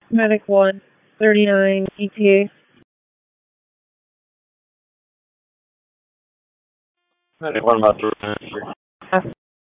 Medic 1, 39 ETA. Medic 1 about 3 minutes.